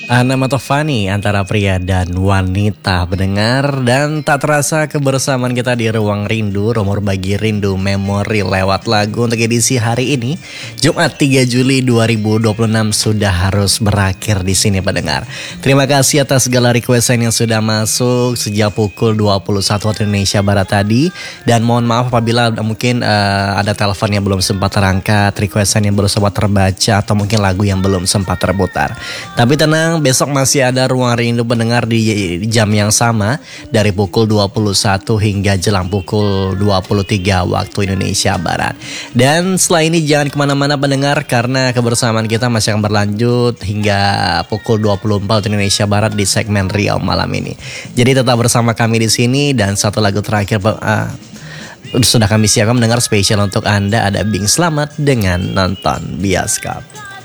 Ana Matovani antara pria dan wanita pendengar. Dan tak terasa kebersamaan kita di Ruang Rindu, Rumor Bagi Rindu Memori lewat lagu untuk edisi hari ini Jumat 3 Juli 2026 sudah harus berakhir di sini pendengar. Terima kasih atas segala requestan yang sudah masuk sejak pukul 21 waktu Indonesia Barat tadi. Dan mohon maaf apabila mungkin ada telepon yang belum sempat terangkat, requestan yang belum sempat terbaca, atau mungkin lagu yang belum sempat terputar. Tapi tenang, besok masih ada Ruang Rindu pendengar di jam yang sama dari pukul 21 hingga jelang pukul 23 waktu Indonesia Barat. Dan setelah ini jangan kemana-mana pendengar, karena kebersamaan kita masih akan berlanjut hingga pukul 24 waktu Indonesia Barat di segmen Riau malam ini. Jadi tetap bersama kami di sini, dan satu lagu terakhir sudah kami siapkan mendengar spesial untuk Anda, ada Bing Slamet dengan Nonton Bioskop.